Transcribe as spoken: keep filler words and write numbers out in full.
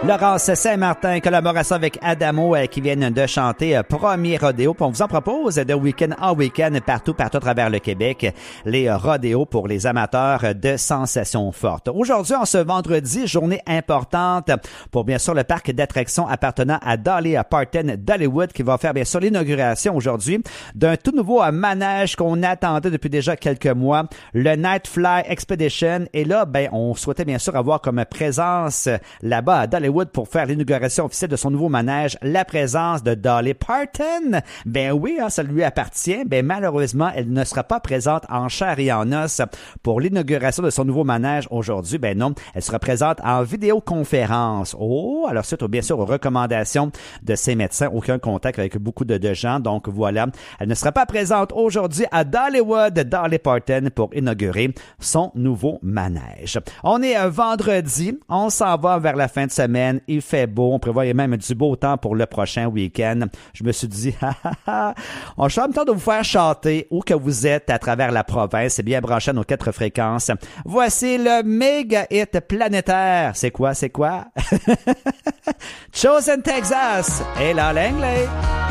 Laurence Saint-Martin, collaboration avec Adamo euh, qui viennent de chanter euh, Premier Rodéo. Puis on vous en propose de week-end en week-end partout, partout à travers le Québec, les euh, rodéos pour les amateurs de sensations fortes. Aujourd'hui, en ce vendredi, journée importante pour bien sûr le parc d'attractions appartenant à Dolly Parton d'Hollywood qui va faire bien sûr l'inauguration aujourd'hui d'un tout nouveau euh, manège qu'on attendait depuis déjà quelques mois, le Nightfly Expedition. Et là, ben, on souhaitait bien sûr avoir comme présence là-bas à Dollywood pour faire l'inauguration officielle de son nouveau manège, la présence de Dolly Parton. Ben oui, hein, ça lui appartient. Ben malheureusement, elle ne sera pas présente en chair et en os pour l'inauguration de son nouveau manège aujourd'hui. Ben non, elle sera présente en vidéoconférence. Oh, alors suite bien sûr aux recommandations de ses médecins, aucun contact avec beaucoup de, de gens. Donc voilà, elle ne sera pas présente aujourd'hui à Dollywood, Dolly Parton, pour inaugurer son nouveau manège. On est un vendredi, on s'en va vers la fin de semaine. Il fait beau, on prévoit même du beau temps pour le prochain week-end. Je me suis dit, on cherche en même temps de vous faire chanter où que vous êtes à travers la province. C'est bien branché à nos quatre fréquences. Voici le méga hit planétaire. C'est quoi, c'est quoi? Chosen Texas et là l'anglais.